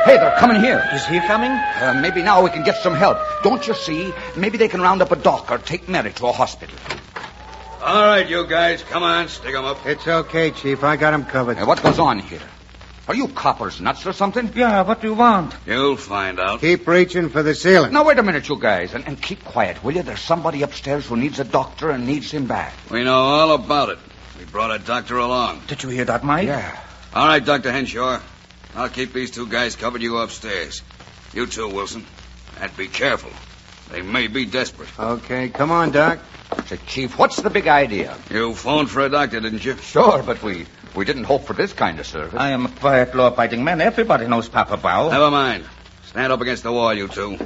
Hey, they're coming here. Is he coming? Maybe now we can get some help. Don't you see? Maybe they can round up a doc or take Mary to a hospital. All right, you guys, come on, stick 'em up. It's okay, Chief. I got him covered. What goes on here? Are you coppers nuts or something? Yeah, what do you want? You'll find out. Keep reaching for the ceiling. Now, wait a minute, you guys, and keep quiet, will you? There's somebody upstairs who needs a doctor and needs him back. We know all about it. We brought a doctor along. Did you hear that, Mike? Yeah. All right, Dr. Henshaw. I'll keep these two guys covered. You upstairs. You too, Wilson. And be careful. They may be desperate. Okay, come on, Doc. Say, Chief, what's the big idea? You phoned for a doctor, didn't you? Sure, but we didn't hope for this kind of service. I am a quiet, law-abiding man. Everybody knows Papa Bao. Never mind. Stand up against the wall, you two.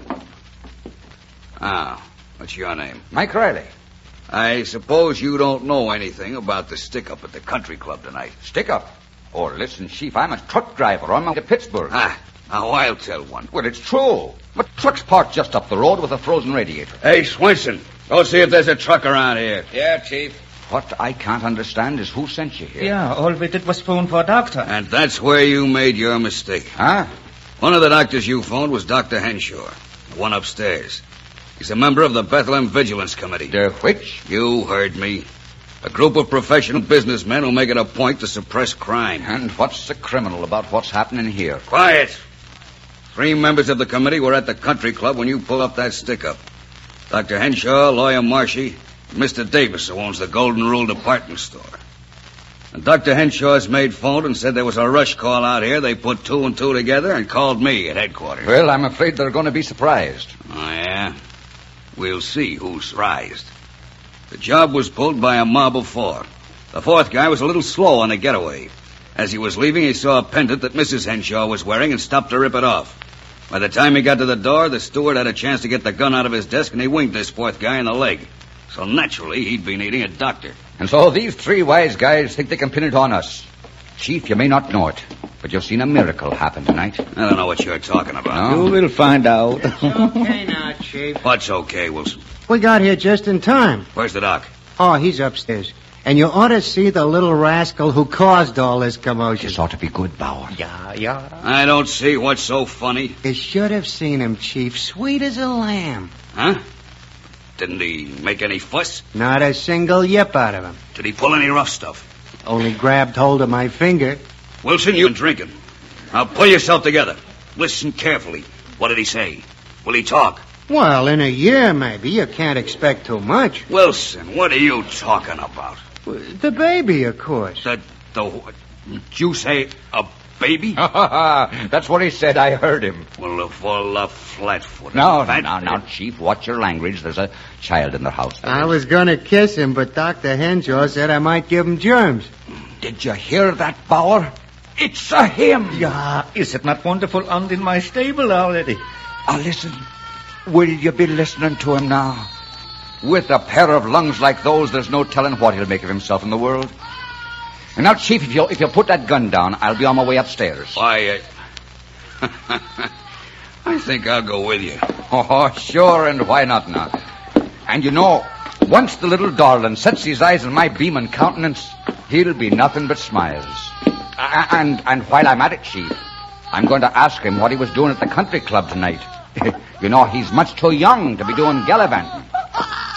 Ah, what's your name? Mike Riley. I suppose you don't know anything about the stick-up at the country club tonight. Stick up. Oh, listen, Chief, I'm a truck driver on my way to Pittsburgh. Ah, now I'll tell one. Well, it's true. But truck's parked just up the road with a frozen radiator. Hey, Swenson, go see if there's a truck around here. Yeah, Chief. What I can't understand is who sent you here. Yeah, all we did was phone for a doctor. And that's where you made your mistake. Huh? One of the doctors you phoned was Dr. Henshaw, the one upstairs. He's a member of the Bethlehem Vigilance Committee. The which? You heard me. A group of professional businessmen who make it a point to suppress crime. And what's the criminal about what's happening here? Quiet. 3 members of the committee were at the country club when you pulled up that stick-up. Dr. Henshaw, Lawyer Marshy, and Mr. Davis, who owns the Golden Rule department store. And Dr. Henshaw's maid phoned and said there was a rush call out here. They put 2 and 2 together and called me at headquarters. Well, I'm afraid they're going to be surprised. Oh, yeah? We'll see who's surprised. The job was pulled by a mob of 4. The 4th guy was a little slow on the getaway. As he was leaving, he saw a pendant that Mrs. Henshaw was wearing and stopped to rip it off. By the time he got to the door, the steward had a chance to get the gun out of his desk, and he winged this 4th guy in the leg. So naturally, he'd be needing a doctor. And so these 3 wise guys think they can pin it on us. Chief, you may not know it, but you've seen a miracle happen tonight. I don't know what you're talking about. No? You will find out. It's okay now, Chief. What's okay, Wilson? We got here just in time. Where's the doc? Oh, he's upstairs. And you ought to see the little rascal who caused all this commotion. This ought to be good, Bauer. Yeah. I don't see what's so funny. You should have seen him, Chief. Sweet as a lamb. Huh? Didn't he make any fuss? Not a single yip out of him. Did he pull any rough stuff? Only grabbed hold of my finger. Wilson, you've been drinking. Now pull yourself together. Listen carefully. What did he say? Will he talk? Well, in a year, maybe. You can't expect too much. Wilson, what are you talking about? The baby, of course. Did you say a baby? That's what he said. I heard him. Well, full of flat-footed. Now, Chief, watch your language. There's a child in the house. I was going to kiss him, but Dr. Henshaw said I might give him germs. Did you hear that, Bauer? It's a him. Yeah, is it not wonderful? And in my stable already. Listen. Will you be listening to him now? With a pair of lungs like those, there's no telling what he'll make of himself in the world. And now, Chief, if you'll put that gun down, I'll be on my way upstairs. Why, I think I'll go with you. Oh, sure, and why not now? And you know, once the little darling sets his eyes on my beaming countenance, he'll be nothing but smiles. And while I'm at it, Chief, I'm going to ask him what he was doing at the country club tonight. You know, he's much too young to be doing gallivanting.